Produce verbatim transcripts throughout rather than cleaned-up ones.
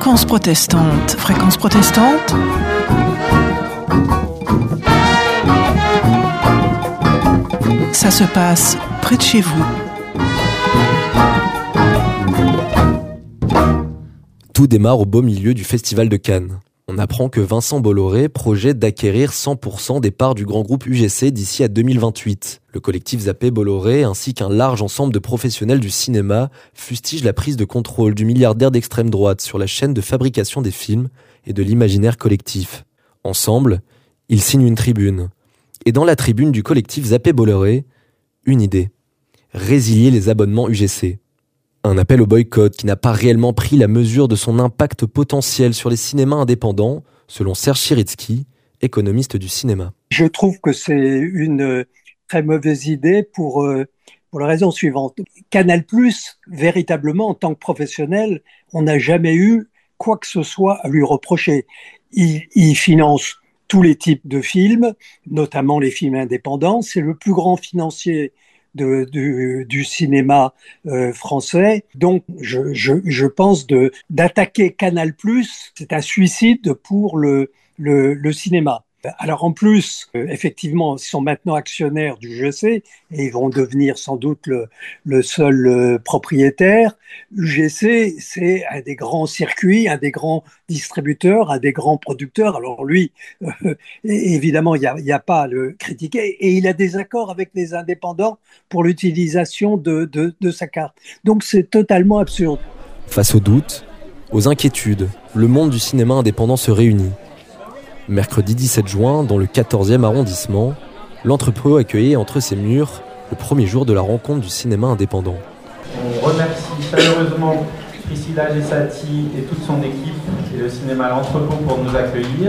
Fréquence protestante. Fréquence protestante. Ça se passe près de chez vous. Tout démarre au beau milieu du Festival de Cannes. On apprend que Vincent Bolloré projette d'acquérir cent pour cent des parts du grand groupe U G C d'ici à deux mille vingt-huit. Le collectif Zappé Bolloré ainsi qu'un large ensemble de professionnels du cinéma fustigent la prise de contrôle du milliardaire d'extrême droite sur la chaîne de fabrication des films et de l'imaginaire collectif. Ensemble, ils signent une tribune. Et dans la tribune du collectif Zappé Bolloré, une idée. Résilier les abonnements U G C. Un appel au boycott qui n'a pas réellement pris la mesure de son impact potentiel sur les cinémas indépendants, selon Serge Chiritzky, économiste du cinéma. Je trouve que c'est une très mauvaise idée pour, euh, pour la raison suivante. Canal+, véritablement, en tant que professionnel, on n'a jamais eu quoi que ce soit à lui reprocher. Il, il finance tous les types de films, notamment les films indépendants. C'est le plus grand financier De, du, du cinéma euh, français. Donc, je, je, je pense de, d'attaquer Canal+, c'est un suicide pour le, le, le cinéma. Alors en plus, euh, effectivement, ils sont maintenant actionnaires du U G C et ils vont devenir sans doute le, le seul euh, propriétaire. U G C, c'est un des grands circuits, un des grands distributeurs, un des grands producteurs. Alors lui, euh, évidemment, il n'y a, y a pas à le critiquer et il a des accords avec les indépendants pour l'utilisation de, de, de sa carte. Donc c'est totalement absurde. Face aux doutes, aux inquiétudes, le monde du cinéma indépendant se réunit. Mercredi dix-sept juin, dans le quatorzième arrondissement, l'entrepôt accueillait entre ses murs le premier jour de la rencontre du cinéma indépendant. On remercie chaleureusement Priscilla Gessati et toute son équipe et le cinéma L'Entrepôt pour nous accueillir.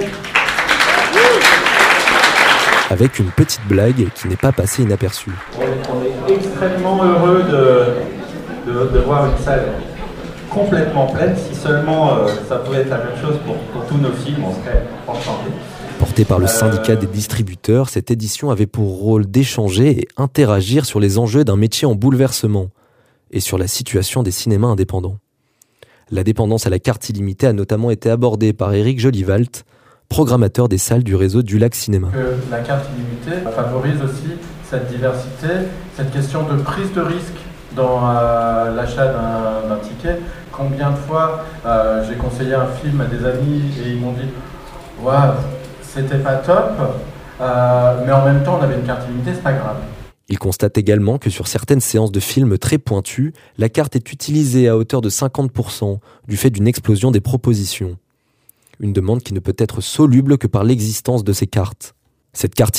Avec une petite blague qui n'est pas passée inaperçue. On est, on est extrêmement heureux de, de, de voir une salle complètement pleine. Si seulement euh, ça pouvait être la même chose pour, pour tous nos films, on serait enchantés. Portée par le syndicat euh... des distributeurs, cette édition avait pour rôle d'échanger et interagir sur les enjeux d'un métier en bouleversement et sur la situation des cinémas indépendants. La dépendance à la carte illimitée a notamment été abordée par Éric Jolivalt, programmateur des salles du réseau du Lac Cinéma. Que la carte illimitée favorise aussi cette diversité, cette question de prise de risque dans euh, l'achat d'un, d'un ticket. Combien de fois euh, j'ai conseillé un film à des amis et ils m'ont dit « Waouh, c'était pas top, euh, mais en même temps on avait une carte illimitée, c'est pas grave ». Il constate également que sur certaines séances de films très pointues, la carte est utilisée à hauteur de cinquante pour cent du fait d'une explosion des propositions. Une demande qui ne peut être soluble que par l'existence de ces cartes. Cette carte